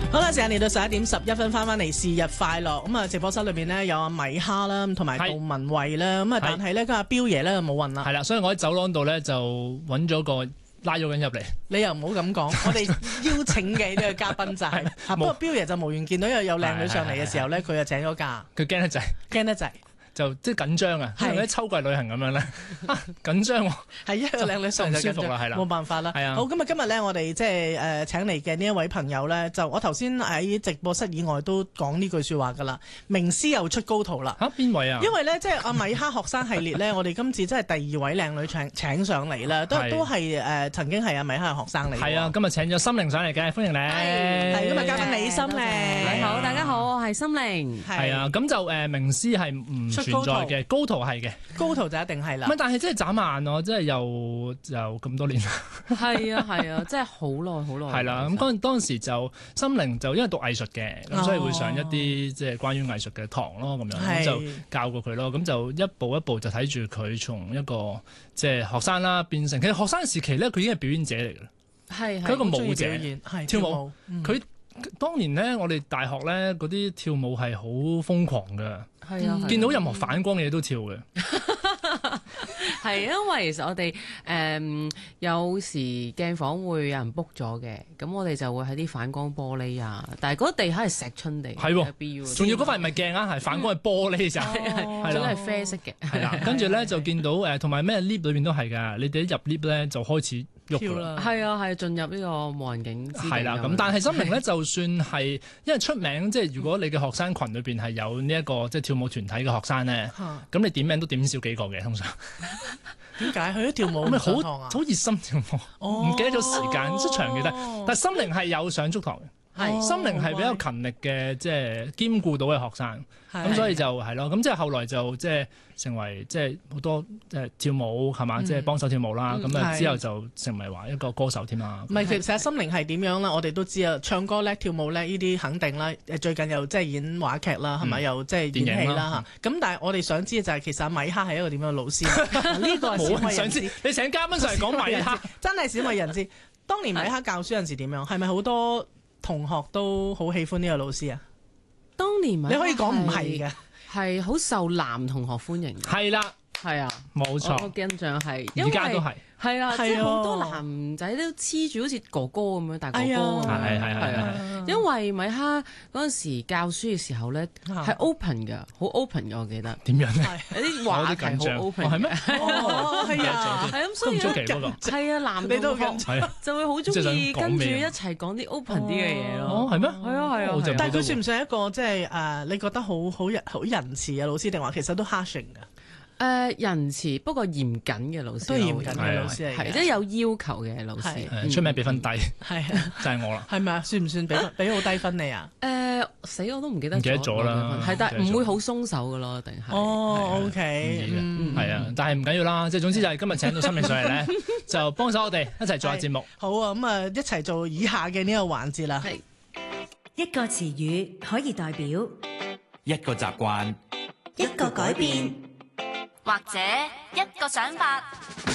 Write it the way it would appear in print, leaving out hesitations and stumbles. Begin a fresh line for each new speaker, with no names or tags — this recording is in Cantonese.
好啦，時間嚟到11:11，翻嚟是日快樂。咁啊，直播室裏邊呢，有阿米哈啦，同埋杜文慧啦。咁啊，但係咧今日彪爺咧冇運啦。
係啦，所以我喺走廊度咧就揾咗個拉咗緊入嚟。
你又唔好咁講，我哋邀請嘅呢個嘉賓就係。不過彪爺就無緣見到有靚女上嚟嘅時候咧，佢就請咗假。
佢驚得滯，
驚得滯。
就即係緊張啊，好似喺秋季旅行咁樣咧，緊張喎。係
一個靚女上嚟就舒服啦，係啦，冇辦法啦。係啊，好，今日咧，我哋即係請嚟嘅呢一位朋友咧，就我頭先喺直播室以外都講呢句説話㗎啦。名師又出高徒啦。嚇邊位啊？因為咧，即係阿米哈學生系列咧，我哋今次真係第二位靚女請上嚟啦，都係曾經係阿米哈嘅學生嚟。係啊，今日請咗心靈上嚟嘅，歡迎你。係今日嘉賓李心靈。
你好，大家好，我係心靈。
係啊，咁就名師係唔存在嘅，高徒係嘅，
高徒就一定係啦。
唔係，但係真係眨眼咯，真係又咁多年。
係啊，真係好耐。
係啦，咁當時就心靈就因為讀藝術嘅，咁所以會上一啲即係關於藝術嘅堂咯，咁樣咁就教過佢咯，咁就一步一步就睇住佢從一個即係學生啦變成，其實學生時期咧佢已經係表演者嚟㗎啦，佢係一個舞者，跳舞，佢。當年咧，我哋大學咧嗰啲跳舞係好瘋狂㗎，見到任何反光嘅嘢都跳嘅。
係因為其實我哋有時鏡房會有人 book 咗嘅，咁我哋就會喺啲反光玻璃啊，但係嗰地下係石春地，
係喎，仲要嗰塊唔係鏡啊，係反光係玻璃咋，
係啦，係啡色嘅。
係啦，跟住咧就見到同埋咩 lift 裏邊都係㗎，你哋一入 lift 咧就開始喐㗎啦，
係進入呢個無人境之地。
係啦，咁但係心靈咧，就算係因為出名，即係如果你嘅學生群裏邊係有呢一個即係跳舞團體嘅學生咧，咁你點名都點少幾個嘅通常。
點解佢都跳舞
咁好熱心跳舞，唔記得咗時間，即係長期但係心靈係有上足堂嘅，心靈係比較勤力嘅，即係兼顧到嘅學生，咁所以就係咯，咁即係後來就即係成為即係好多跳舞係嘛，即係幫手跳舞啦，咁啊之後就成為話一個歌手添啦。
唔係，其實心靈係點樣啦？我哋都知啊，唱歌叻、跳舞叻呢啲肯定啦。最近又即係演話劇啦，係咪又即係演戲啦嚇？咁但係我哋想知嘅就係其實米哈係一個點樣嘅老師？呢個係少為人知。
你請嘉賓上嚟講米哈，
真係少為人知。當年米哈教書嗰陣時點樣？係咪好多同學都好喜歡呢個老師啊？
當年你
可以講唔係嘅，
係好受男同學歡迎。
係啦，
係啊，
冇錯。
我印象係，
而家都係。
係啊，即係好多男仔都黐住好似哥哥咁樣，大哥哥咁樣。係因為米哈嗰陣時教書嘅時候咧，係 open 㗎，好 open 㗎，我記得。
點樣咧？
有啲話題好 open。
係咩？
係啊，係咁，所以係啊，男同學就會好中意跟住一齊講啲 open 啲嘅嘢咯。
哦，係咩？
係啊。
但係佢算唔算一個即係你覺得好仁慈嘅老師，定話其實都 harshing 㗎？
仁慈不過嚴謹嘅老師，
都嚴謹嘅老師嚟嘅，
即係有要求嘅老師。
出名俾分低，
係啊，
就係我啦。
係咪啊？算唔算俾好低分你啊？
死我都唔記得
咗啦。
係，但係唔會好鬆手㗎咯，定係。
哦，OK，
係啊，但係唔緊要啦。即係總之就係今日請到心靈上嚟咧，就幫手我哋一齊做下節目。
好啊，咁啊一齊做以下嘅呢個環節啦。
係一個詞語可以代表
一個習慣，
一個改變，
或者一個想法。